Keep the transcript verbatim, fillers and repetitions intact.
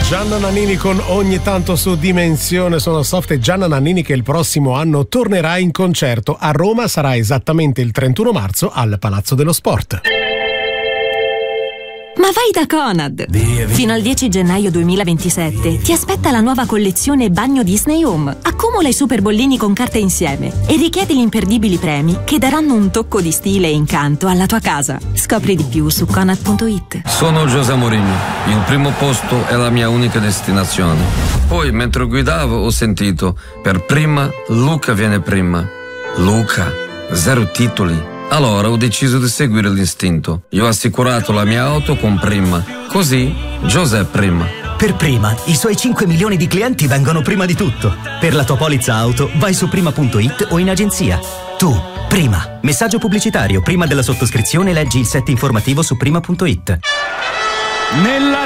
Gianna Nannini con Ogni tanto su Dimensione Sono Soft, e Gianna Nannini che il prossimo anno tornerà in concerto a Roma, sarà esattamente il trentuno marzo al Palazzo dello Sport. Ma vai da Conad! Via, via. Fino al dieci gennaio duemilaventisette ti aspetta la nuova collezione Bagno Disney Home. Accumula i super bollini con carte insieme e richiedi gli imperdibili premi che daranno un tocco di stile e incanto alla tua casa. Scopri di più su conad punto it. Sono José Mourinho. Il primo posto è la mia unica destinazione. Poi, mentre guidavo, ho sentito: per prima, Luca viene prima. Luca, zero titoli. Allora ho deciso di seguire l'istinto. Io ho assicurato la mia auto con Prima. Così, José Prima. Per Prima, i suoi cinque milioni di clienti vengono prima di tutto. Per la tua polizza auto, vai su prima punto it o in agenzia. Tu, Prima. Messaggio pubblicitario. Prima della sottoscrizione leggi il set informativo su prima punto it. Nella